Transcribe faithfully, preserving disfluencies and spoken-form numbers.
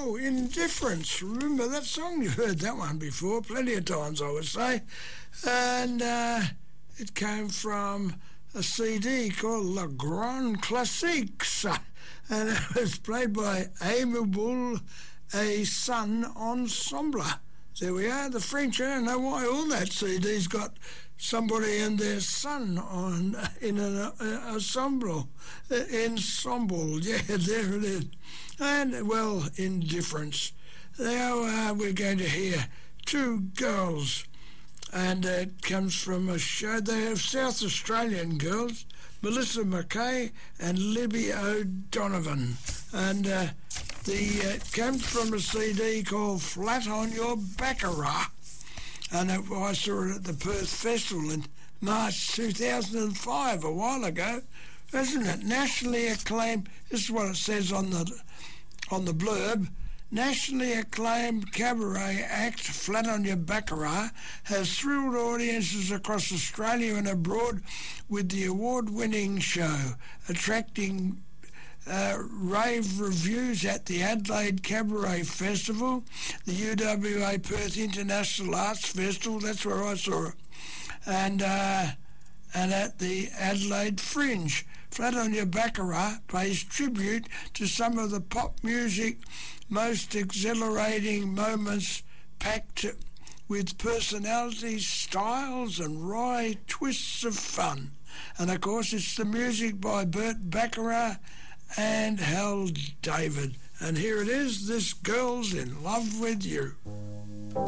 Oh, Indifference. Remember that song? You've heard that one before, plenty of times, I would say. And uh, it came from a C D called Le Grand Classiques. And it was played by Aimable A Sun Ensemble. There we are, the French. I don't know why all that C D's got somebody and their son on in an uh, ensemble. Uh, ensemble, yeah, there it is. And, well, Indifference. Now uh, we're going to hear two girls, and uh, it comes from a show. They have South Australian girls, Melissa McKay and Libby O'Donovan. And uh, the uh, it comes from a C D called Flat on Your Baccarat. And it, I saw it at the Perth Festival in March two thousand five, a while ago. Isn't it? Nationally acclaimed, this is what it says on the on the blurb. Nationally acclaimed cabaret act Flat on Your Baccarat has thrilled audiences across Australia and abroad with the award-winning show, attracting uh, rave reviews at the Adelaide Cabaret Festival, the U W A Perth International Arts Festival, that's where I saw it, and, uh, and at the Adelaide Fringe. Flat on Your Baccarat pays tribute to some of the pop music most exhilarating moments, packed with personalities, styles and wry twists of fun. And of course it's the music by Burt Bacharach and Hal David. And here it is, This Girl's in Love with You.